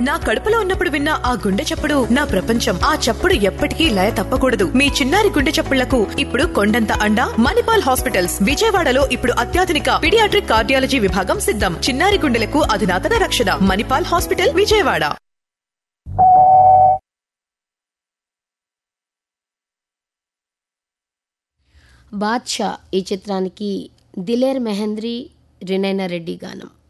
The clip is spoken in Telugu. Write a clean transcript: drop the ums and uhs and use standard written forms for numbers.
నా కడుపులో ఉన్నప్పుడు విన్న ఆ గుండె చప్పుడు నా ప్రపంచం. ఆ చప్పుడు ఎప్పటికీ లయ తప్పకూడదు. మీ చిన్నారి గుండె చప్పుళ్లకు ఇప్పుడు కొండంత అండ మణిపాల్ హాస్పిటల్స్. విజయవాడలో ఇప్పుడు అత్యాధునిక పీడియాట్రిక్ కార్డియాలజీ విభాగం సిద్ధం. చిన్నారి గుండెలకు అధునాతన రక్షణ. మణిపాల్ హాస్పిటల్, విజయవాడ. బాద్షా ఈ చిత్రానికి దిలేర్ మెహంద్రీ, రినైనా రెడ్డి గానం.